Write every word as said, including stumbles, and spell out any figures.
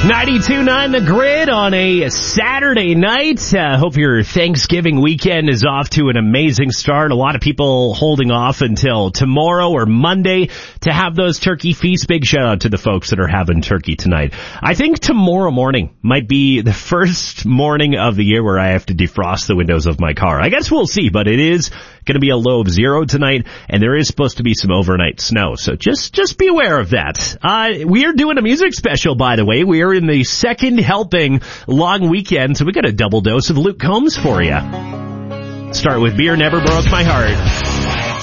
ninety-two point nine The Grid on a Saturday night. Uh, hope your Thanksgiving weekend is off to an amazing start. A lot of people holding off until tomorrow or Monday to have those turkey feasts. Big shout out to the folks that are having turkey tonight. I think tomorrow morning might be the first morning of the year where I have to defrost the windows of my car. I guess we'll see, but it is going to be a low of zero tonight, and there is supposed to be some overnight snow. So just, just be aware of that. Uh, we are doing a music special, by the way. We are in the second helping long weekend, so we got a double dose of Luke Combs for you. Start with Beer Never Broke My Heart.